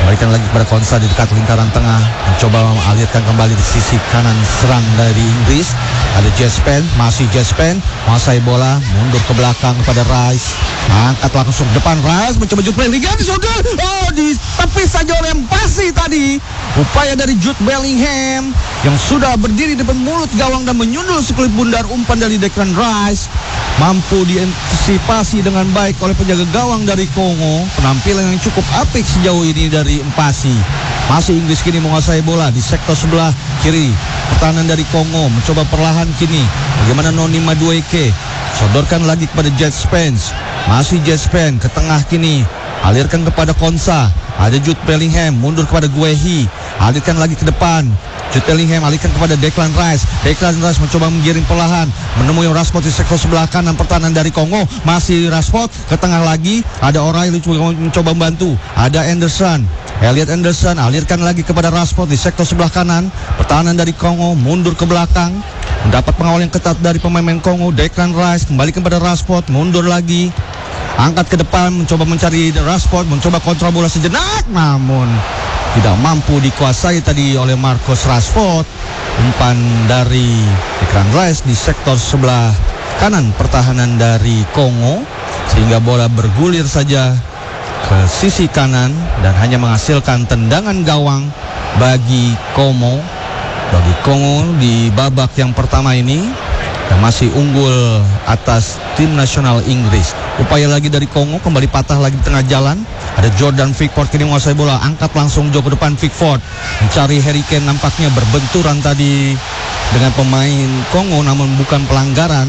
Balikan lagi kepada Konsa di dekat lingkaran tengah, mencoba mengalirkan kembali di sisi kanan serang dari Inggris. Ada Jespen, masih Jespen, menguasai bola, mundur ke belakang kepada Rice, angkat langsung depan Rice, mencoba Jude Bellingham di shoulder, oh ditepis saja oleh Mpasi tadi. Upaya dari Jude Bellingham yang sudah berdiri di depan mulut gawang dan menyundul sekelip bundar umpan dari Declan Rice, mampu diantisipasi dengan baik oleh penjaga gawang dari Kongo. Penampilan yang cukup apik sejauh ini dari Mpasi. Masih Inggris kini menguasai bola di sektor sebelah kiri. Pertahanan dari Kongo mencoba perlahan kini. Bagaimana Noni Madueke, sodorkan lagi kepada Jet Spence. Masih Jet Spence ke tengah kini, alirkan kepada Konsa. Ada Jude Bellingham, mundur kepada Guehi, alirkan lagi ke depan. Jude Bellingham alihkan kepada Declan Rice. Declan Rice mencoba menggiring perlahan, menemui Rashford di sektor sebelah kanan pertahanan dari Kongo. Masih Rashford ke tengah lagi. Ada O'Reilly juga mencoba membantu. Ada Anderson, Elliot Anderson alirkan lagi kepada Rashford di sektor sebelah kanan. Pertahanan dari Kongo mundur ke belakang, mendapat pengawal yang ketat dari pemain Kongo. Declan Rice kembali kepada Rashford, mundur lagi, angkat ke depan, mencoba mencari Rashford, mencoba kontra bola sejenak, namun tidak mampu dikuasai tadi oleh Marcus Rashford. Umpan dari Declan Rice di sektor sebelah kanan pertahanan dari Kongo, sehingga bola bergulir saja ke sisi kanan dan hanya menghasilkan tendangan gawang bagi Kongo. Bagi Kongo di babak yang pertama ini, yang masih unggul atas tim nasional Inggris. Upaya lagi dari Kongo, kembali patah lagi di tengah jalan. Ada Jordan Pickford kini menguasai bola, angkat langsung jauh ke depan. Pickford mencari Harry Kane, nampaknya berbenturan tadi dengan pemain Kongo, namun bukan pelanggaran.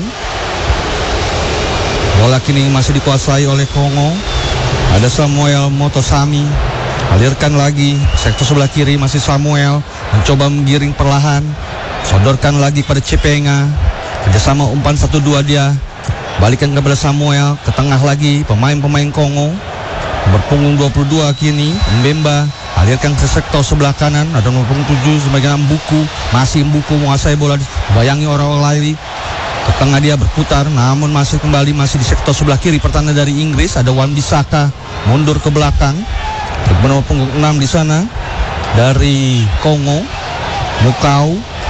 Bola kini masih dikuasai oleh Kongo. Ada Samuel Motosami, alirkan lagi sektor sebelah kiri. Masih Samuel mencoba menggiring perlahan, sodorkan lagi pada Cipenga. Kerjasama umpan satu dua dia, balikan kepada Samuel, ke tengah lagi pemain-pemain Kongo. Berpunggung dua puluh dua kini Mbemba, alirkan ke sektor sebelah kanan. Ada nomor punggung tujuh sebagai Mbuku, masih Mbuku menguasai bola, bayangi orang lain. Ke tengah dia berputar, namun masih kembali masih di sektor sebelah kiri pertahanan dari Inggris. Ada Wan-Bissaka mundur ke belakang. Nomor punggung enam di sana dari Kongo, Mukau.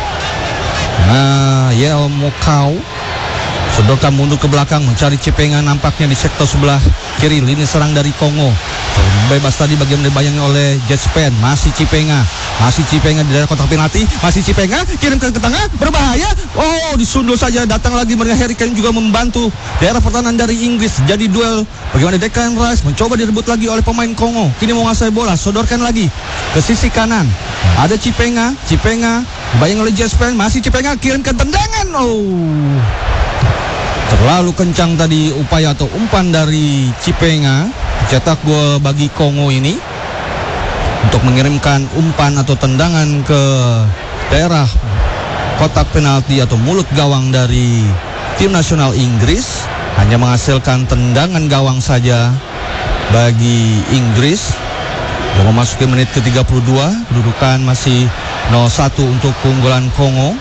Nah, Yel Mukau sodorkan mundur ke belakang, mencari Cipenga nampaknya di sektor sebelah kiri. Lini serang dari Kongo bebas tadi bagian dibayangi oleh Jetspan. Masih Cipenga, masih Cipenga di daerah kotak penalti. Masih Cipenga, kirim ke tengah, berbahaya. Oh, disundul saja. Datang lagi mereka, Harry Kane juga membantu daerah pertahanan dari Inggris. Jadi duel bagaimana Declan Rice mencoba direbut lagi oleh pemain Kongo. Kini menguasai bola, sodorkan lagi ke sisi kanan. Ada Cipenga, Cipenga dibayangi oleh Jetspan. Masih Cipenga, kirimkan tendangan. Oh, terlalu kencang tadi upaya atau umpan dari Cipenga, cetak gol bagi Kongo ini untuk mengirimkan umpan atau tendangan ke daerah kotak penalti atau mulut gawang dari tim nasional Inggris. Hanya menghasilkan tendangan gawang saja bagi Inggris. Sudah memasuki menit ke tiga puluh dua, kedudukan masih nol satu untuk keunggulan Kongo.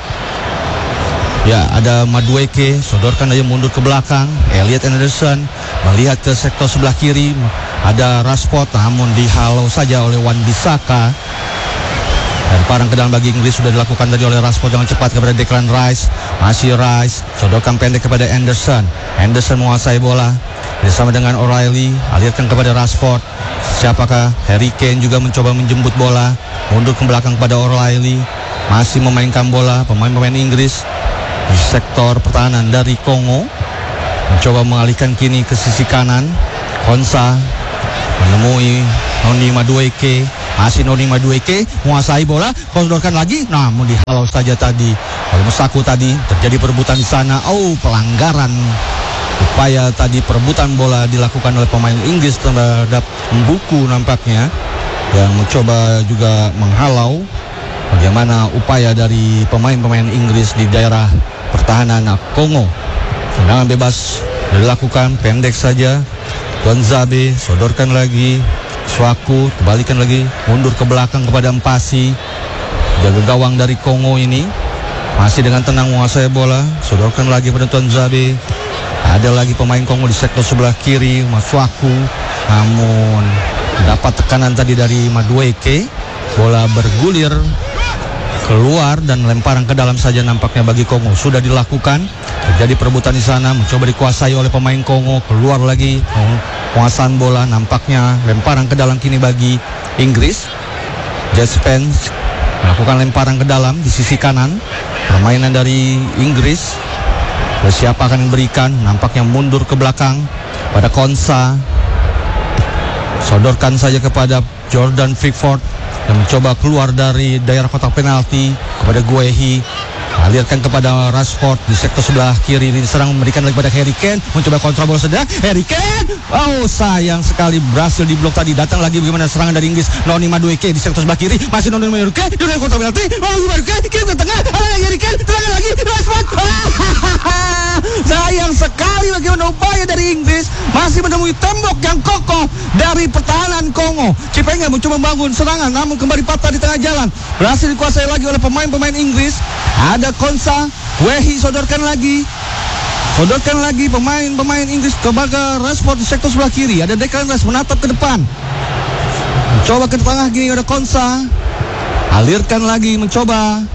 Ya, ada Madueke, sodorkan aja mundur ke belakang. Elliot Anderson melihat ke sektor sebelah kiri. Ada Rashford, namun dihalau saja oleh Wan-Bissaka. Dan parang ke dalam bagi Inggris sudah dilakukan tadi oleh Rashford dengan cepat kepada Declan Rice. Masih Rice, sodorkan pendek kepada Anderson. Anderson menguasai bola bersama dengan O'Reilly, alirkan kepada Rashford. Siapakah? Harry Kane juga mencoba menjemput bola, mundur ke belakang kepada O'Reilly. Masih memainkan bola pemain-pemain Inggris di sektor pertahanan dari Kongo. Mencoba mengalihkan kini ke sisi kanan. Konsa menemui Noni Madueke. Masih Noni Madueke menguasai bola, kondorkan lagi, namun dihalau saja tadi oleh Musaku. Tadi terjadi perebutan di sana. Oh, pelanggaran. Upaya tadi perebutan bola dilakukan oleh pemain Inggris terhadap Mbuku nampaknya, yang mencoba juga menghalau bagaimana upaya dari pemain-pemain Inggris di daerah pertahanan Kongo. Tendangan bebas dilakukan, pendek saja. Gonzabe sodorkan lagi, Swaku kembalikan lagi, mundur ke belakang kepada Mpasi. Jaga gawang dari Kongo ini masih dengan tenang menguasai bola, sodorkan lagi pada Gonzabe. Ada lagi pemain Kongo di sektor sebelah kiri, Mas Swaku, namun Dapat tekanan tadi dari Madueke. Bola bergulir keluar dan lemparan ke dalam saja nampaknya bagi Kongo. Sudah dilakukan. Terjadi perebutan di sana, mencoba dikuasai oleh pemain Kongo. Keluar lagi penguasaan bola, nampaknya lemparan ke dalam kini bagi Inggris. Jet Spence melakukan lemparan ke dalam di sisi kanan. Permainan dari Inggris. Siapa akan memberikan? Nampaknya mundur ke belakang pada Konsa. Sodorkan saja kepada Jordan Pickford yang mencoba keluar dari daerah kotak penalti kepada Guehi. Alirkan kepada Rashford di sektor sebelah kiri. Ini serang memberikan lagi kepada Harry Kane. Mencoba kontra bola sedang. Harry Kane. Oh, sayang sekali berhasil diblok tadi. Datang lagi bagaimana serangan dari Inggris. Noni Madueke di sektor sebelah kiri. Masih Noni Madueke. Di kontra penalti. Oh, Madueke kirim ke tengah. Harry Kane. Serangan lagi. Rashford. Sayang sekali bagaimana upaya dari Inggris. Masih menemui tembok yang kokoh dari pertahanan Kongo. Cipenga mencoba membangun serangan, namun kembali patah di tengah jalan. Berhasil dikuasai lagi oleh pemain-pemain Inggris. Ada Konsa, Wehi sodorkan lagi. Sodorkan lagi pemain-pemain Inggris kepada Rashford di sektor sebelah kiri. Ada Declan Rice menatap ke depan. Mencoba ke tengah gini ada Konsa. Alirkan lagi mencoba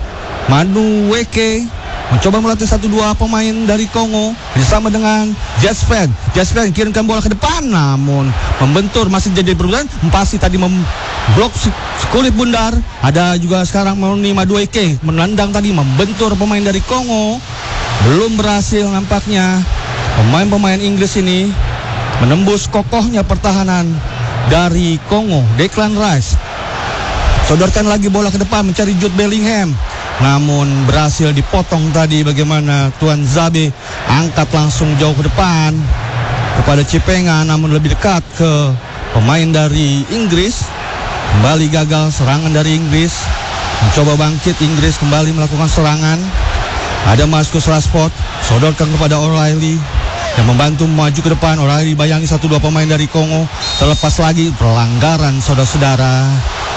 Madueke. Mencoba melatih satu dua pemain dari Kongo bersama dengan Jasper. Jasper kirimkan bola ke depan, namun membentur, masih jadi perubahan. Mpasi tadi memblok kulit bundar. Ada juga sekarang Noni Madueke menendang tadi, membentur pemain dari Kongo. Belum berhasil nampaknya pemain-pemain Inggris ini menembus kokohnya pertahanan dari Kongo. Declan Rice sodorkan lagi bola ke depan mencari Jude Bellingham, namun berhasil dipotong tadi. Bagaimana Tuan Zabe angkat langsung jauh ke depan kepada Cipenga, namun lebih dekat ke pemain dari Inggris. Kembali gagal serangan dari Inggris. Mencoba bangkit Inggris kembali melakukan serangan. Ada Marcus Rashford sodorkan kepada O'Reilly yang membantu maju ke depan. O'Reilly bayangi satu dua pemain dari Kongo. Terlepas lagi pelanggaran saudara-saudara.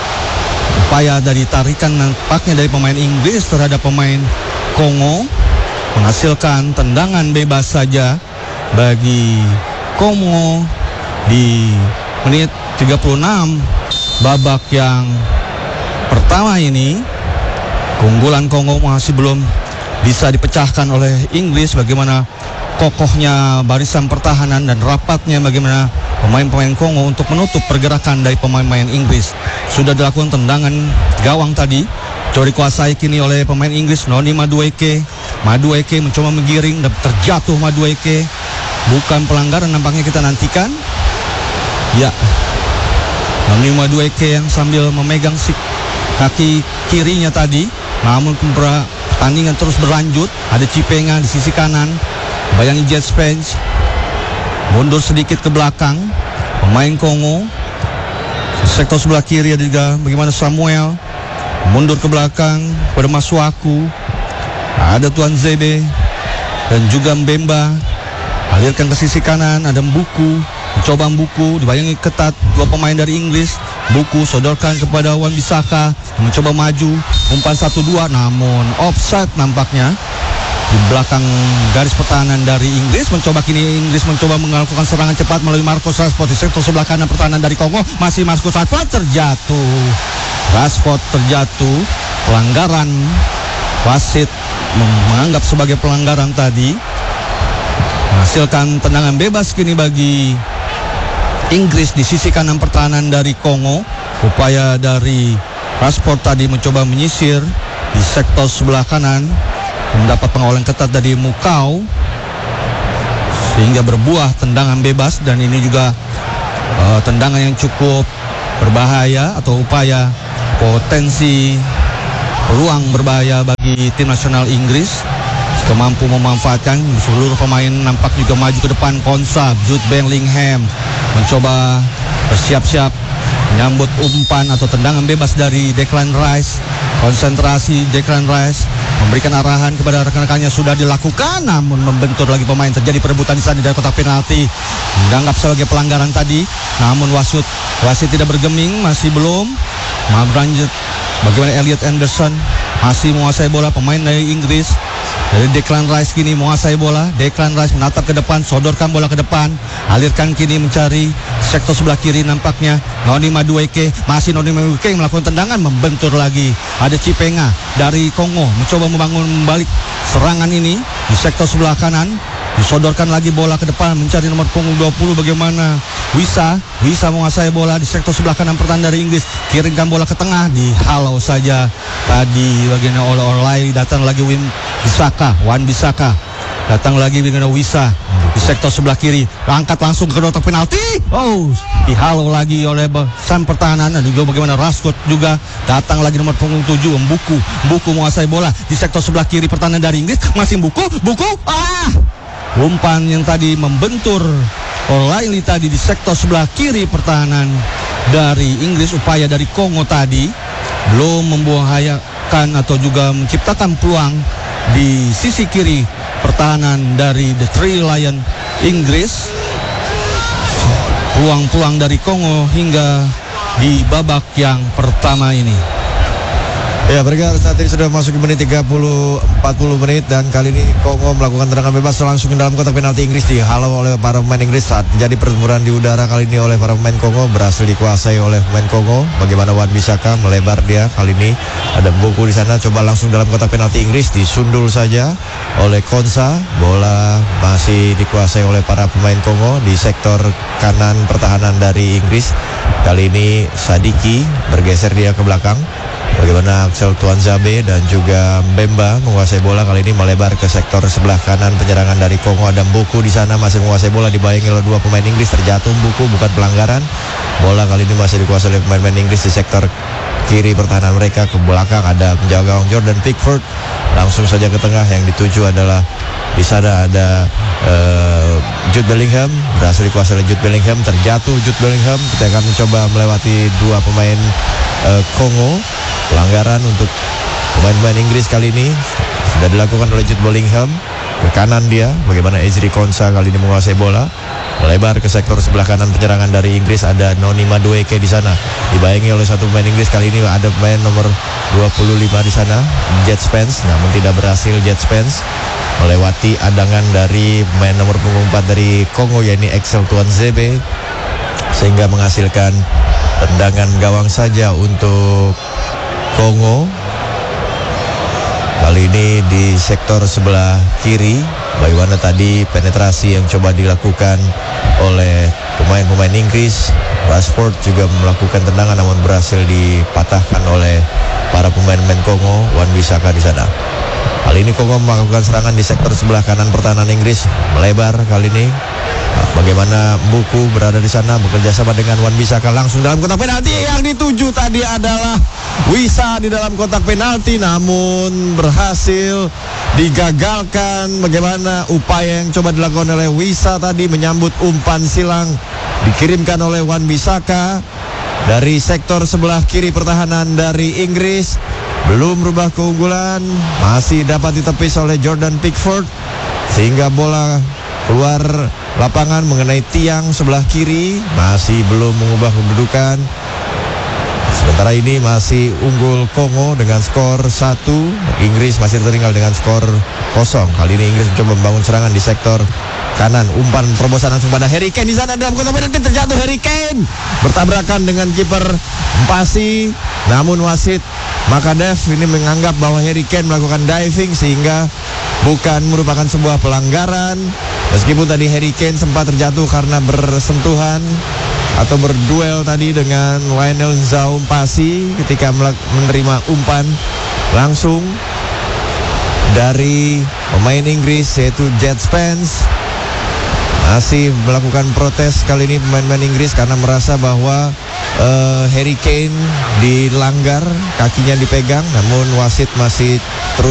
Upaya dari tarikan nampaknya dari pemain Inggris terhadap pemain Kongo menghasilkan tendangan bebas saja bagi Kongo di menit tiga puluh enam babak yang pertama ini. Keunggulan Kongo masih belum bisa dipecahkan oleh Inggris. Bagaimana kokohnya barisan pertahanan dan rapatnya bagaimana pemain-pemain Kongo untuk menutup pergerakan dari pemain-pemain Inggris. Sudah dilakukan tendangan gawang tadi, coba dikuasai kini oleh pemain Inggris. Noni Madueke. Madueke mencoba menggiring dan terjatuh Madueke. Bukan pelanggaran nampaknya, kita nantikan. Ya, Noni Madueke yang sambil memegang si kaki kirinya tadi. Namun pertandingan terus berlanjut. Ada Cipenga di sisi kanan. Bayangi Jet Spence mundur sedikit ke belakang pemain Kongo. Sektor sebelah kiri ada juga bagaimana Samuel mundur ke belakang pada Masuaku. Ada Tuan Zebe dan juga Mbemba. Alirkan ke sisi kanan, ada Mbuku. Mencoba Mbuku, dibayangi ketat dua pemain dari Inggris. Mbuku sodorkan kepada Wan-Bissaka, mencoba maju umpan satu dua, namun offside nampaknya di belakang garis pertahanan dari Inggris. Mencoba kini Inggris mencoba melakukan serangan cepat melalui Marcus Rashford di sektor sebelah kanan pertahanan dari Kongo. Masih Marcus Rashford terjatuh. Rashford terjatuh. Pelanggaran, wasit menganggap sebagai pelanggaran tadi. Menghasilkan tendangan bebas kini bagi Inggris di sisi kanan pertahanan dari Kongo. Upaya dari Rashford tadi mencoba menyisir di sektor sebelah kanan, mendapat pengawalan ketat dari Mukau sehingga berbuah tendangan bebas. Dan ini juga uh, tendangan yang cukup berbahaya atau upaya potensi peluang berbahaya bagi tim nasional Inggris. Jika mampu memanfaatkan, seluruh pemain nampak juga maju ke depan. Konsa, Jude Bellingham mencoba bersiap-siap menyambut umpan atau tendangan bebas dari Declan Rice. Konsentrasi Declan Rice memberikan arahan kepada rekan-rekannya, sudah dilakukan, namun membentur lagi pemain. Terjadi perebutan di sana dari kotak penalti, dianggap sebagai pelanggaran tadi, namun wasit wasit tidak bergeming, masih belum. Berlanjut bagaimana Elliot Anderson masih menguasai bola. Pemain dari Inggris Dari Declan Rice kini menguasai bola. Declan Rice menatap ke depan, sodorkan bola ke depan, alirkan kini mencari sektor sebelah kiri nampaknya Noni Madueke. Masih Noni Madueke yang melakukan tendangan, membentur lagi. Ada Cipenga dari Kongo mencoba membangun balik serangan ini di sektor sebelah kanan. Disodorkan lagi bola ke depan, mencari nomor punggung dua puluh. Bagaimana Wisa Wisa menguasai bola di sektor sebelah kanan pertahanan dari Inggris. Kirimkan bola ke tengah, dihalau saja tadi bagian oleh Orlai. Datang lagi Win Bisaka Wan Bisaka datang lagi dengan Wisa di sektor sebelah kiri, angkat langsung ke kotak penalti. Oh, dihalau lagi oleh sang pertahanan. Dan juga bagaimana Rashford juga datang lagi nomor punggung tujuh. Mbuku Mbuku menguasai bola di sektor sebelah kiri pertahanan dari Inggris. Masih Mbuku Mbuku ah umpan yang tadi membentur O'Reilly tadi di sektor sebelah kiri pertahanan dari Inggris. Upaya dari Kongo tadi belum membahayakan atau juga menciptakan peluang di sisi kiri pertahanan dari The Three Lion Inggris. Peluang-peluang dari Kongo hingga di babak yang pertama ini. Ya, mereka saat ini sudah masuk ke menit tiga puluh empat puluh menit, dan kali ini Kongo melakukan tendangan bebas langsung ke dalam kotak penalti Inggris, dihalau oleh para pemain Inggris. Saat terjadi pertempuran di udara kali ini oleh para pemain Kongo, berhasil dikuasai oleh pemain Kongo. Bagaimana Wan Bisaka melebar dia kali ini, ada Mbuku di sana, coba langsung dalam kotak penalti Inggris, disundul saja oleh Konsa. Bola masih dikuasai oleh para pemain Kongo di sektor kanan pertahanan dari Inggris. Kali ini Sadiki bergeser dia ke belakang. Bagaimana Axel Tuanzebe dan juga Mbemba menguasai bola, kali ini melebar ke sektor sebelah kanan penyerangan dari Kongo. Ada Mbuku di sana masih menguasai bola, dibayangi oleh dua pemain Inggris. Terjatuh Mbuku, bukan pelanggaran. Bola kali ini masih dikuasai oleh pemain-pemain Inggris di sektor kiri pertahanan mereka. Ke belakang ada penjaga gawang Jordan Pickford, langsung saja ke tengah. Yang dituju adalah di sana ada uh, Jude Bellingham, berhasil dikuasai oleh Jude Bellingham. Terjatuh Jude Bellingham. Kita akan mencoba melewati dua pemain uh, Kongo. Pelanggaran untuk pemain-pemain Inggris kali ini sudah dilakukan oleh Jude Bellingham. Ke kanan dia, bagaimana Ezri Konsa kali ini menguasai bola, melebar ke sektor sebelah kanan penyerangan dari Inggris. Ada Noni Madueke di sana, dibayangi oleh satu pemain Inggris. Kali ini ada pemain nomor dua puluh lima di sana, Jet Spence, namun tidak berhasil Jet Spence melewati adangan dari pemain nomor punggung empat dari Kongo, yakni Axel Tuanzebe, sehingga menghasilkan tendangan gawang saja untuk Kongo. Kali ini di sektor sebelah kiri, bagaimana tadi penetrasi yang coba dilakukan oleh pemain-pemain Inggris. Rashford juga melakukan tendangan namun berhasil dipatahkan oleh para pemain-pemain Kongo. Wan Bisaka di sana. Kali ini Kongo melakukan serangan di sektor sebelah kanan pertahanan Inggris, melebar kali ini. Bagaimana Mbuku berada di sana bekerja sama dengan Wan Bisaka, langsung dalam kotak penalti. Yang dituju tadi adalah Wisa di dalam kotak penalti, namun berhasil digagalkan. Bagaimana upaya yang coba dilakukan oleh Wisa tadi menyambut umpan silang dikirimkan oleh Wan Bisaka dari sektor sebelah kiri pertahanan dari Inggris. Belum berubah keunggulan, masih dapat ditepis oleh Jordan Pickford sehingga bola keluar lapangan mengenai tiang sebelah kiri. Masih belum mengubah kedudukan. Sementara ini masih unggul Kongo dengan skor satu. Inggris masih tertinggal dengan skor kosong. Kali ini Inggris mencoba membangun serangan di sektor kanan. Umpan terobosan langsung pada Harry Kane di sana, dalam kotak penalti terjatuh Harry Kane bertabrakan dengan kiper Mpasi. Namun wasit Makadev ini menganggap bahwa Harry Kane melakukan diving sehingga bukan merupakan sebuah pelanggaran. Meskipun tadi Harry Kane sempat terjatuh karena bersentuhan atau berduel tadi dengan Lionel Nzau Mpasi ketika menerima umpan langsung dari pemain Inggris yaitu Jet Spence. Masih melakukan protes kali ini pemain-pemain Inggris karena merasa bahwa uh, Harry Kane dilanggar, kakinya dipegang, namun wasit masih terus